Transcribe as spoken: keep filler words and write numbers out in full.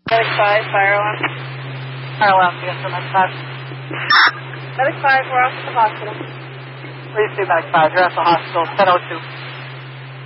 Medic five, fire alarm. Fire alarm, yes, sir, Medic five. Medic five, we're off at the hospital. Please do, Medic five. You're at the hospital, ten oh two.